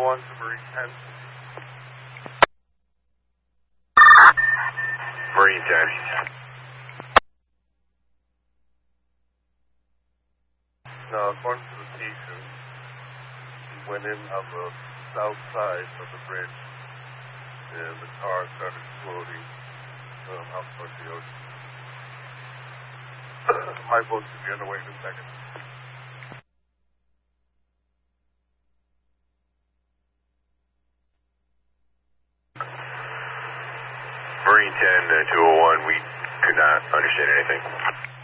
201 to Marine 10. Marine 10. Now, according to the station, he went in on the south side of the bridge, and the car started floating out towards the ocean. My boat should be underway in a second. Marine 10, 201, we could not understand anything.